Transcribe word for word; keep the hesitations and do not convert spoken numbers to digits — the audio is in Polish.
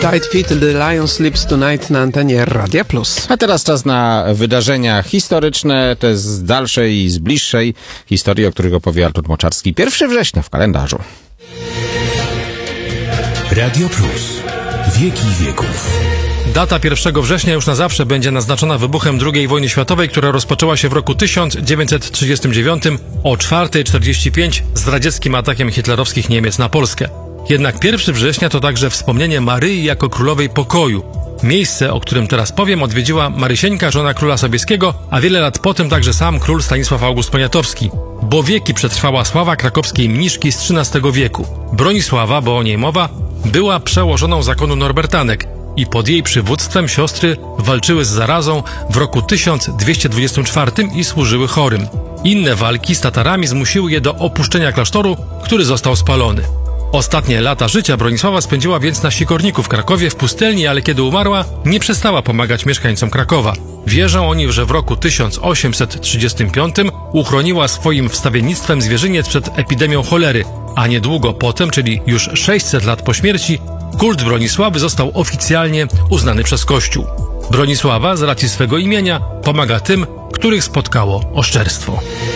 Tight Fit, The Lion Sleeps Tonight na antenie Radia Plus. A teraz czas na wydarzenia historyczne, te z dalszej i z bliższej historii, o których opowie Artur Moczarski. pierwszego września w kalendarzu. Radio Plus. Wieki wieków. Data pierwszego września już na zawsze będzie naznaczona wybuchem drugiej wojny światowej, która rozpoczęła się w roku tysiąc dziewięćset trzydziestym dziewiątym o czwarta czterdzieści pięć z radzieckim atakiem hitlerowskich Niemiec na Polskę. Jednak pierwszego września to także wspomnienie Maryi jako królowej pokoju. Miejsce, o którym teraz powiem, odwiedziła Marysieńka, żona króla Sobieskiego, a wiele lat potem także sam król Stanisław August Poniatowski. Bo wieki przetrwała sława krakowskiej mniszki z trzynastego wieku. Bronisława, bo o niej mowa, była przełożoną zakonu Norbertanek i pod jej przywództwem siostry walczyły z zarazą w roku tysiąc dwieście dwudziestym czwartym i służyły chorym. Inne walki z Tatarami zmusiły je do opuszczenia klasztoru, który został spalony. Ostatnie lata życia Bronisława spędziła więc na Sikorniku w Krakowie w pustelni, ale kiedy umarła, nie przestała pomagać mieszkańcom Krakowa. Wierzą oni, że w roku tysiąc osiemset trzydziestym piątym uchroniła swoim wstawiennictwem zwierzyniec przed epidemią cholery, a niedługo potem, czyli już sześćset lat po śmierci, kult Bronisławy został oficjalnie uznany przez Kościół. Bronisława z racji swego imienia pomaga tym, których spotkało oszczerstwo.